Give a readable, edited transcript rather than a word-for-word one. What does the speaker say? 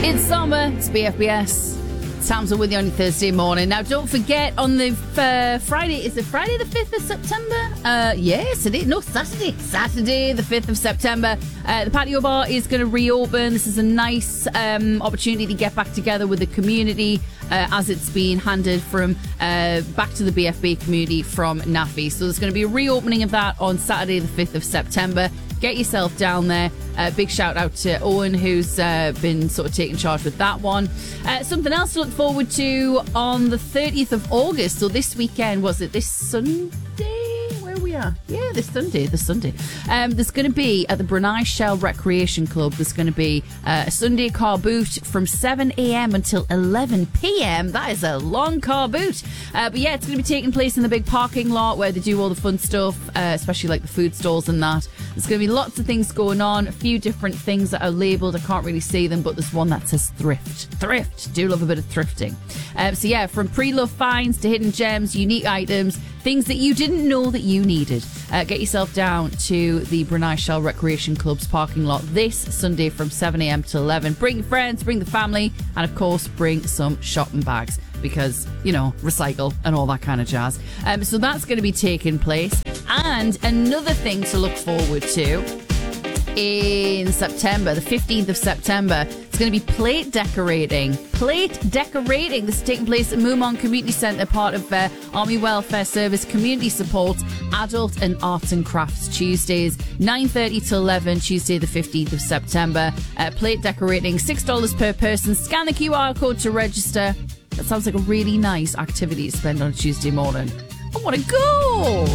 It's summer, it's BFBS. Sam's with you on your Thursday morning. Now, don't forget on the Friday, is it Friday the 5th of September? Yes, it is. No, Saturday. Saturday the 5th of September. The patio bar is going to reopen. This is a nice opportunity to get back together with the community as it's been handed from back to the BFB community from NAFI. So there's going to be a reopening of that on Saturday the 5th of September. Get yourself down there. Big shout out to Owen, who's been sort of taking charge with that one. Something else to look forward to on the 30th of August. So this weekend, was it this Sunday? Where we are? Yeah, this Sunday. There's going to be at the Brunei Shell Recreation Club, there's going to be a Sunday car boot from 7 a.m. until 11 p.m. That is a long car boot. But yeah, it's going to be taking place in the big parking lot where they do all the fun stuff, especially like the food stalls and that. There's going to be lots of things going on, a few different things that are labelled. I can't really see them, but there's one that says thrift. Thrift. Do love a bit of thrifting. So yeah, from pre-loved finds to hidden gems, unique items, things that you didn't know that you needed. Get yourself down to the Brunei Shell Recreation Club's parking lot this Sunday from 7 a.m. to 11. Bring your friends, bring the family, and of course, bring some shopping bags because, you know, recycle and all that kind of jazz. So that's going to be taking place. And another thing to look forward to in September, the 15th of September, it's going to be plate decorating. Plate decorating. This is taking place at Moomong Community Centre, part of Army Welfare Service Community Support Adult and Arts and Crafts Tuesdays, 9:30 to 11, Tuesday the 15th of September. Plate decorating, $6 per person. Scan the QR code to register. That sounds like a really nice activity to spend on a Tuesday morning. I want to go!